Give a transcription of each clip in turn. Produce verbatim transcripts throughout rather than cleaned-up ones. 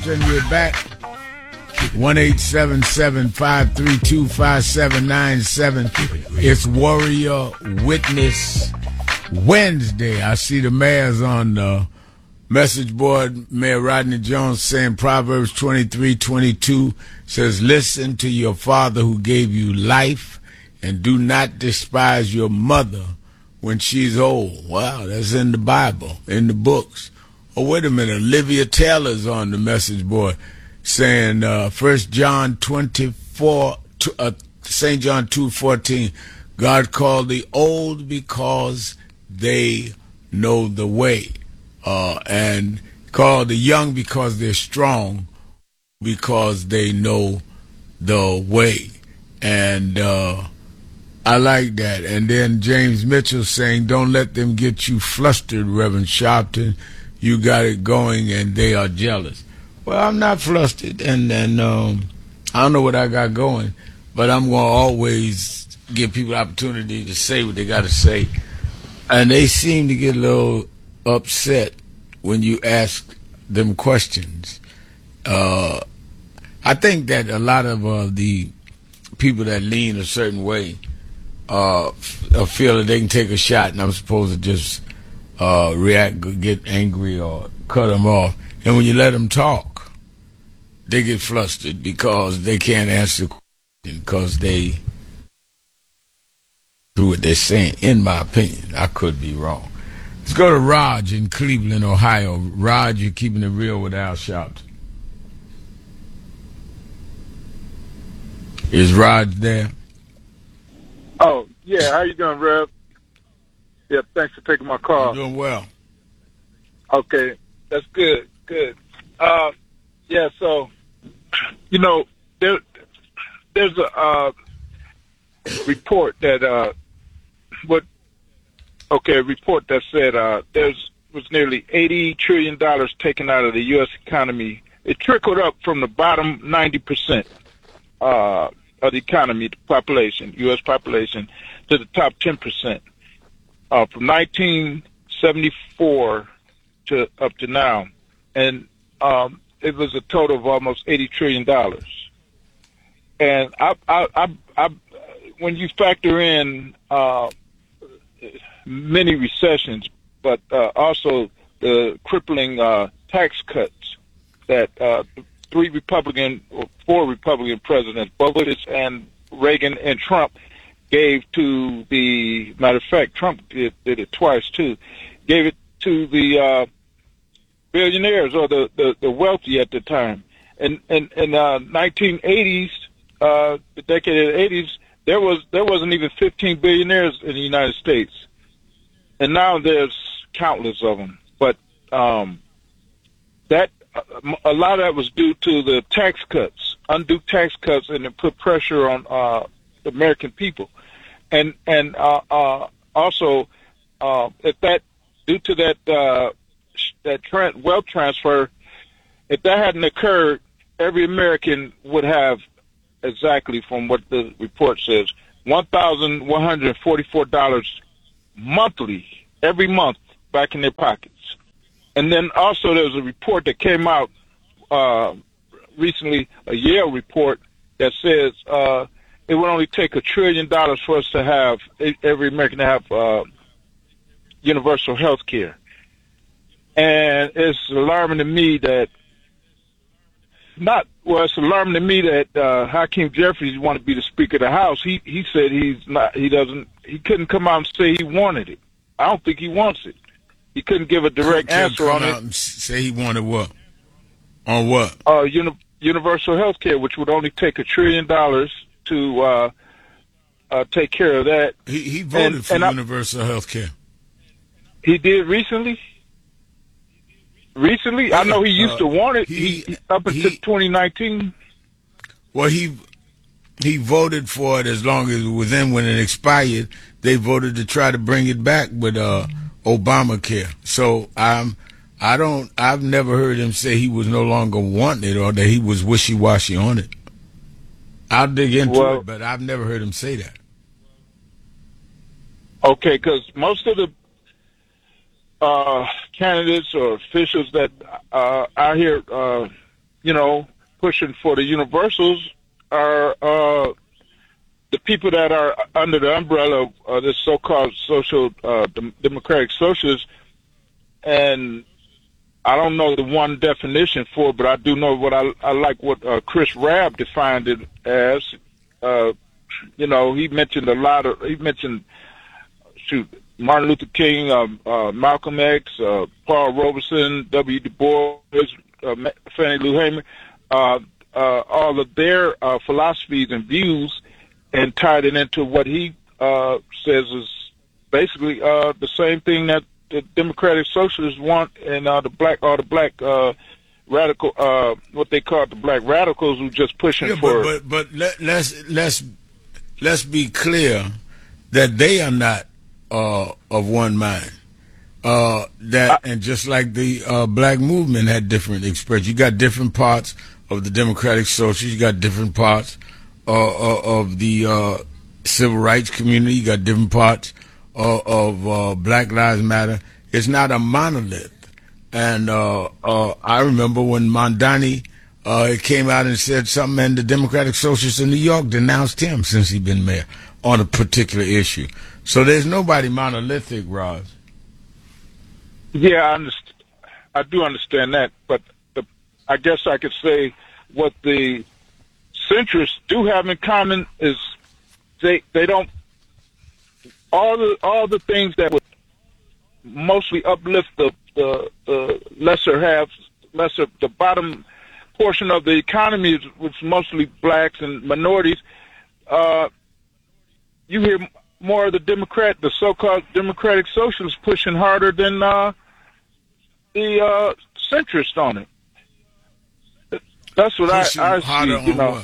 And we're back. one eight seven seven, five three two, five seven nine seven. It's Warrior Witness Wednesday. I see the mayor's on the message board. Mayor Rodney Jones saying Proverbs twenty-three twenty-two says, listen to your father who gave you life and do not despise your mother when she's old. Wow, that's in the Bible, in the books. Oh, wait a minute. Olivia Taylor's on the message board saying uh, First John twenty-four, uh, Saint John two fourteen, God called the old because they know the way, uh, and called the young because they're strong, because they know the way. And uh, I like that. And then James Mitchell saying, don't let them get you flustered, Reverend Sharpton. You got it going, and they are jealous. Well, I'm not flustered, and, and um, I don't know what I got going, but I'm going to always give people the opportunity to say what they got to say. And they seem to get a little upset when you ask them questions. Uh, I think that a lot of uh, the people that lean a certain way uh, feel that they can take a shot, and I'm supposed to just Uh, react, get angry, or cut them off. And when you let them talk, they get flustered because they can't answer the question because they do what they're saying, in my opinion. I could be wrong. Let's go to Raj in Cleveland, Ohio. Raj, you're keeping it real with Al Sharpton. Is Raj there? Oh, yeah. How you doing, Rev? Yeah, thanks for taking my call. I'm doing well. Okay, that's good, good. Uh, yeah, so, you know, there, there's a uh, report that, uh, what, okay, a report that said uh, there's was nearly eighty trillion dollars taken out of the U S economy. It trickled up from the bottom ninety percent uh, of the economy, the population, U S population, to the top ten percent. Uh, from nineteen seventy-four to up to now, and um, it was a total of almost eighty trillion dollars. And I, I, I, I, when you factor in uh, many recessions, but uh, also the crippling uh, tax cuts that uh, three Republican, or four Republican presidents, Bush and Reagan and Trump, gave to the, matter of fact, Trump did, did it twice too, gave it to the uh, billionaires or the, the, the wealthy at the time. And in, in, in uh, nineteen eighties, uh, the decade of the eighties, there was there wasn't even fifteen billionaires in the United States, and now there's countless of them. But um, that a lot of that was due to the tax cuts, undue tax cuts, and it put pressure on uh, the American people. And and uh, uh, also, uh, if that due to that uh, that tra- wealth transfer, if that hadn't occurred, every American would have exactly, from what the report says, one thousand one hundred forty-four dollars monthly every month back in their pockets. And then also there was a report that came out uh, recently, a Yale report that says. Uh, It would only take a trillion dollars for us to have, every American to have uh, universal health care. And it's alarming to me that, not, well, it's alarming to me that uh, Hakeem Jeffries wanted to be the Speaker of the House. He he said he's not, he doesn't, he couldn't come out and say he wanted it. I don't think he wants it. He couldn't give a direct Couldn't answer come on out it. And say he wanted what? On what? Uh, uni- universal health care, which would only take a trillion dollars to uh, uh, take care of that. He, he voted and, for and universal health care. He did recently? Recently? I know he used uh, to want it he, he, up until he, twenty nineteen. Well, he he voted for it as long as it was in. When it expired, they voted to try to bring it back with uh, Obamacare. So um, I don't, I've never heard him say he was no longer wanting it or that he was wishy-washy on it. I'll dig into well, it, but I've never heard him say that. Okay, because most of the uh, candidates or officials that uh, I hear uh, you know, pushing for the universals are uh, the people that are under the umbrella of uh, this so-called social uh, democratic socialists. And I don't know the one definition for it, but I do know what I, I like what uh, Chris Rabb defined it as. Uh, you know, he mentioned a lot of, he mentioned, shoot, Martin Luther King, uh, uh, Malcolm X, uh, Paul Robeson, W. Du Bois, uh, Fannie Lou Hamer, uh, uh, all of their uh, philosophies and views, and tied it into what he uh, says is basically uh, the same thing that the Democratic Socialists want, and uh, the black, all the black uh, radical, uh, what they call the black radicals, who just pushing yeah, for. But, but, but let, let's let's let's be clear that they are not uh, of one mind. Uh, that I, and just like the uh, black movement had different expressions, you got different parts of the Democratic Socialists, you got different parts uh, uh, of the uh, civil rights community, you got different parts uh, of uh, Black Lives Matter. It's not a monolith. And uh, uh, I remember when Mondani uh, came out and said something, and the Democratic Socialists in New York denounced him since he'd been mayor on a particular issue. So there's nobody monolithic, Roz. Yeah, I understand. I do understand that, but the, I guess I could say what the centrists do have in common is they they don't all the all the things that would mostly uplift the the, the lesser half, lesser the bottom portion of the economy, which is mostly blacks and minorities. Uh, you hear more of the Democrat, the so-called Democratic Socialists pushing harder than uh, the uh, centrist on it. That's what I, I see, you know. What?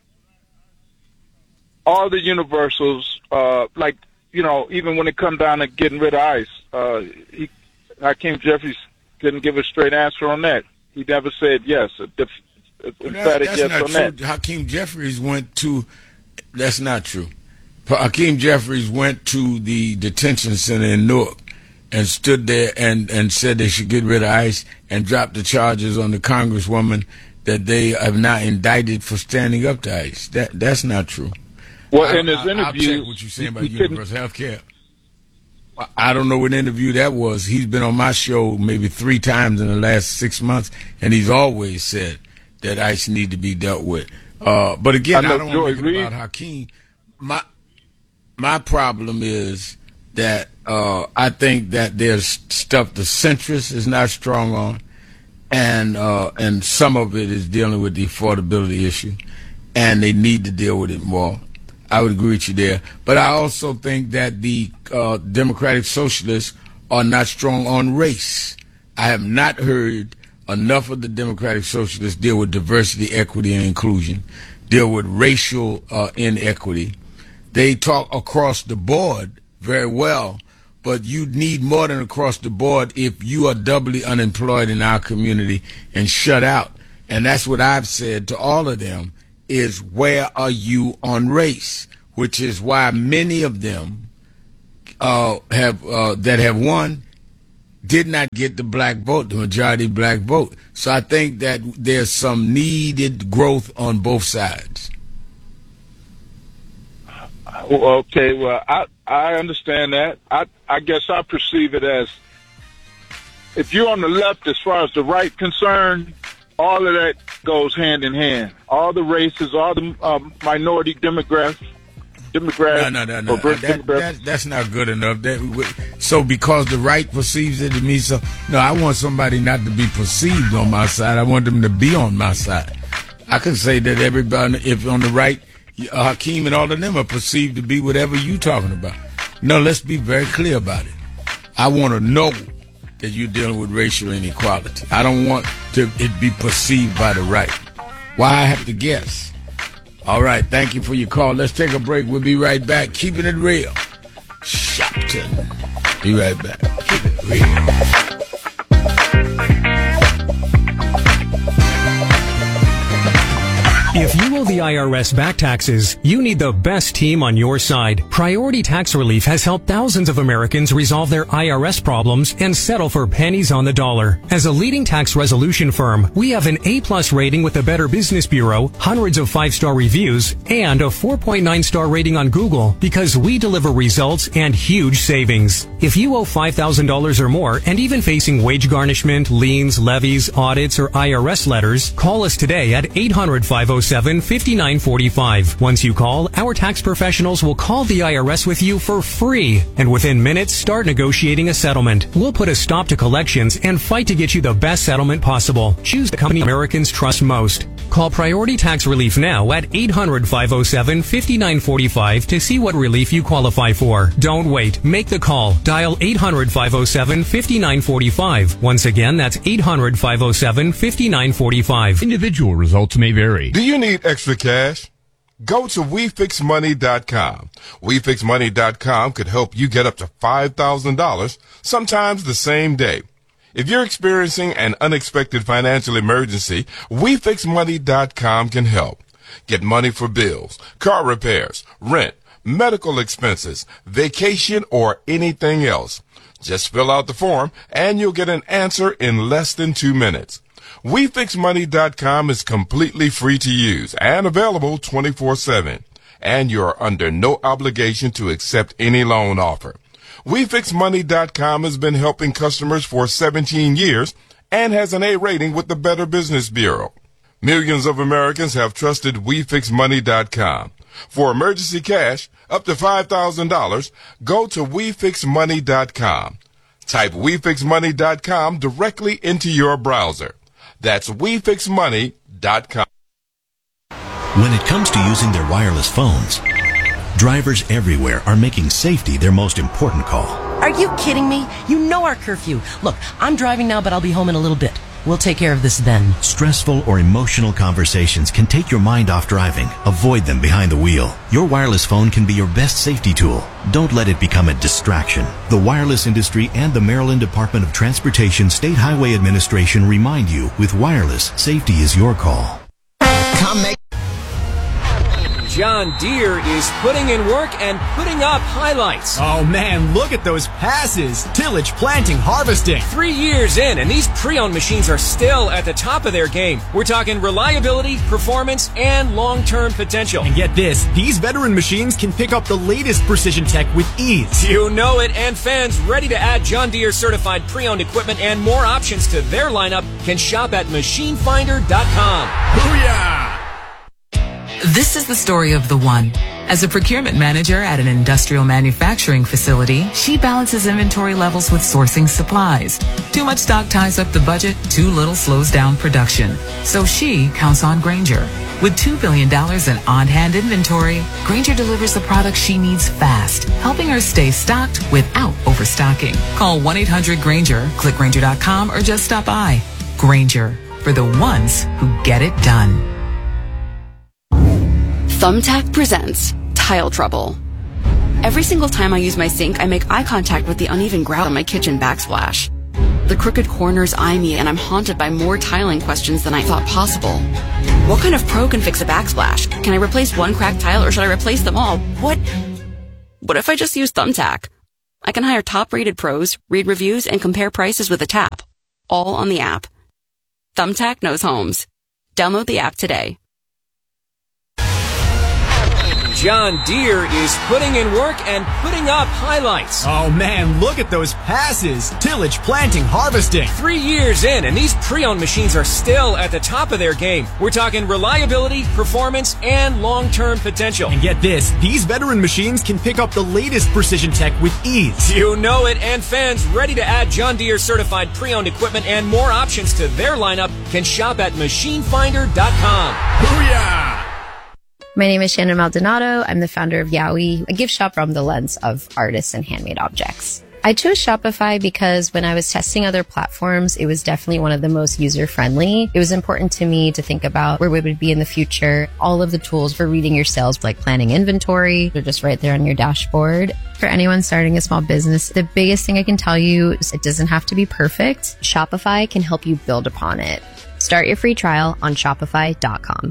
All the universals, uh, like, you know, even when it come down to getting rid of ICE, uh, he, Hakeem Jeffries didn't give a straight answer on that. He never said yes, a def, emphatic that, yes not on true. that. Hakeem Jeffries went to, that's not true. Hakeem Jeffries went to the detention center in Newark and stood there and, and said they should get rid of ICE and drop the charges on the congresswoman that they have now indicted for standing up to ICE. That That's not true. Well, I, in his I, interview, I'll check what you're saying about universal health care. I don't know what interview that was. He's been on my show maybe three times in the last six months, and he's always said that ICE need to be dealt with. Uh, but again, I, I don't want to make it about Hakeem. My my problem is that uh, I think that there's stuff the centrist is not strong on, and uh, and some of it is dealing with the affordability issue, and they need to deal with it more. I would agree with you there. But I also think that the uh, Democratic Socialists are not strong on race. I have not heard enough of the Democratic Socialists deal with diversity, equity, and inclusion, deal with racial uh, inequity. They talk across the board very well, but you need more than across the board if you are doubly unemployed in our community and shut out. And that's what I've said to all of them. Is where are you on race, which is why many of them uh, have uh, that have won did not get the black vote, the majority black vote. So I think that there's some needed growth on both sides. Okay, well, I I understand that. I I guess I perceive it as if you're on the left as far as the right concerned, all of that goes hand in hand. All the races, all the um, minority demographics. Demographics. No, no, no, no. That, that, that's not good enough. That, so because the right perceives it, it means so. No, I want somebody not to be perceived on my side. I want them to be on my side. I can say that everybody, if on the right, Hakeem and all of them are perceived to be whatever you talking about. No, let's be very clear about it. I want to know that you're dealing with racial inequality. I don't want to it be perceived by the right. Why I have to guess? All right, thank you for your call. Let's take a break. We'll be right back. Keeping it real. Shopton. Be right back. Keep it real. If you owe the I R S back taxes, you need the best team on your side. Priority Tax Relief has helped thousands of Americans resolve their I R S problems and settle for pennies on the dollar. As a leading tax resolution firm, we have an A-plus rating with the Better Business Bureau, hundreds of five-star reviews, and a four point nine star rating on Google because we deliver results and huge savings. If you owe five thousand dollars or more and even facing wage garnishment, liens, levies, audits, or I R S letters, call us today at eight hundred, five oh seven, five nine four five. Once you call, our tax professionals will call the I R S with you for free, and within minutes start negotiating a settlement. We'll put a stop to collections and fight to get you the best settlement possible. Choose the company Americans trust most. Call Priority Tax Relief now at eight hundred, five oh seven, five nine four five to see what relief you qualify for. Don't wait. Make the call. Dial eight hundred, five oh seven, five nine four five. Once again, that's eight hundred, five oh seven, five nine four five. Individual results may vary. Do you need extra cash? Go to we fix money dot com. we fix money dot com could help you get up to five thousand dollars, sometimes the same day. If you're experiencing an unexpected financial emergency, we fix money dot com can help. Get money for bills, car repairs, rent, medical expenses, vacation, or anything else. Just fill out the form and you'll get an answer in less than two minutes. we fix money dot com is completely free to use and available twenty-four seven. And you're under no obligation to accept any loan offer. we fix money dot com has been helping customers for seventeen years and has an A rating with the Better Business Bureau. Millions of Americans have trusted we fix money dot com. For emergency cash, up to five thousand dollars, go to we fix money dot com. Type we fix money dot com directly into your browser. That's we fix money dot com. When it comes to using their wireless phones, drivers everywhere are making safety their most important call. Are you kidding me? You know our curfew. Look, I'm driving now, but I'll be home in a little bit. We'll take care of this then. Stressful or emotional conversations can take your mind off driving. Avoid them behind the wheel. Your wireless phone can be your best safety tool. Don't let it become a distraction. The wireless industry and the Maryland Department of Transportation State Highway Administration remind you, with wireless, safety is your call. Come make John Deere is putting in work and putting up highlights. Oh man, look at those passes. Tillage, planting, harvesting. Three years in, and these pre-owned machines are still at the top of their game. We're talking reliability, performance, and long-term potential. And get this, these veteran machines can pick up the latest precision tech with ease. You know it, and fans ready to add John Deere certified pre-owned equipment and more options to their lineup can shop at machine finder dot com. Booyah! This is the story of the one. As a procurement manager at an industrial manufacturing facility, she balances inventory levels with sourcing supplies. Too much stock ties up the budget, too little slows down production. So she counts on Grainger. With two billion dollars in on-hand inventory, Grainger delivers the products she needs fast, helping her stay stocked without overstocking. Call one eight hundred Grainger, click Grainger dot com, or just stop by. Grainger, for the ones who get it done. Thumbtack presents Tile Trouble. Every single time I use my sink, I make eye contact with the uneven grout on my kitchen backsplash. The crooked corners eye me, and I'm haunted by more tiling questions than I thought possible. What kind of pro can fix a backsplash? Can I replace one cracked tile, or should I replace them all? What? What if I just use Thumbtack? I can hire top-rated pros, read reviews, and compare prices with a tap. All on the app. Thumbtack knows homes. Download the app today. John Deere is putting in work and putting up highlights. Oh man, look at those passes. Tillage, planting, harvesting. Three years in, and these pre-owned machines are still at the top of their game. We're talking reliability, performance, and long-term potential. And get this, these veteran machines can pick up the latest precision tech with ease. You know it, and fans ready to add John Deere certified pre-owned equipment and more options to their lineup can shop at machine finder dot com. Booyah! My name is Shannon Maldonado. I'm the founder of Yowie, a gift shop from the lens of artists and handmade objects. I chose Shopify because when I was testing other platforms, it was definitely one of the most user-friendly. It was important to me to think about where we would be in the future. All of the tools for reading your sales, like planning inventory, they're just right there on your dashboard. For anyone starting a small business, the biggest thing I can tell you is it doesn't have to be perfect. Shopify can help you build upon it. Start your free trial on shopify dot com.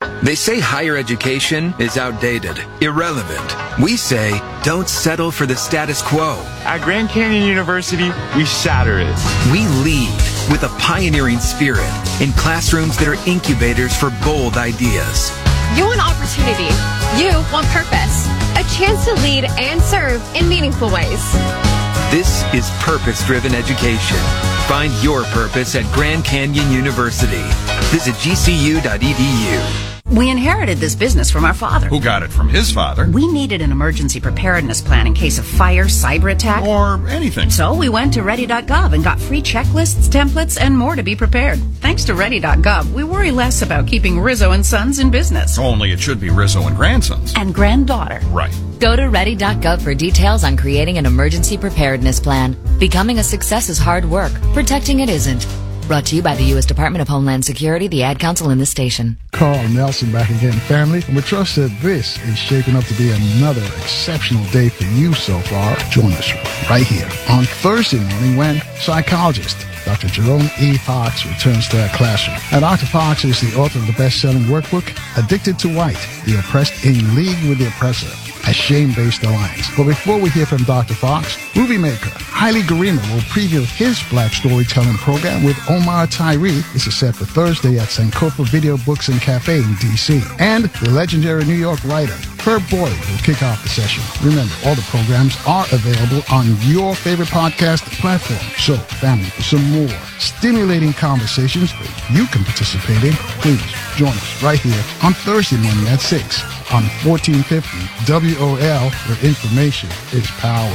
They say higher education is outdated, irrelevant. We say, don't settle for the status quo. At Grand Canyon University, we shatter it. We lead with a pioneering spirit in classrooms that are incubators for bold ideas. You want opportunity. You want purpose. A chance to lead and serve in meaningful ways. This is purpose-driven education. Find your purpose at Grand Canyon University. Visit G C U dot E D U. We inherited this business from our father. Who got it from his father. We needed an emergency preparedness plan in case of fire, cyber attack, or anything. So we went to ready dot gov and got free checklists, templates, and more to be prepared. Thanks to ready dot gov, we worry less about keeping Rizzo and Sons in business. Only it should be Rizzo and Grandsons. And granddaughter. Right. Go to ready dot gov for details on creating an emergency preparedness plan. Becoming a success is hard work. Protecting it isn't. Brought to you by the U S Department of Homeland Security, the Ad Council, and this station. Carl Nelson back again, family. And we trust that this is shaping up to be another exceptional day for you so far. Join us right here on Thursday morning when psychologist Doctor Jerome E. Fox returns to our classroom. Now, Doctor Fox is the author of the best-selling workbook, Addicted to White, The Oppressed in League with the Oppressor, a shame-based alliance. But before we hear from Doctor Fox, movie maker Haile Gerima will preview his black storytelling program with Omar Tyree. This is set for Thursday at Sankofa Video Books and Cafe in D C. And the legendary New York writer Herb Boyd will kick off the session. Remember, all the programs are available on your favorite podcast platform. So, family, for some more stimulating conversations that you can participate in, please join us right here on Thursday morning at six on fourteen fifty W O L, where information is power.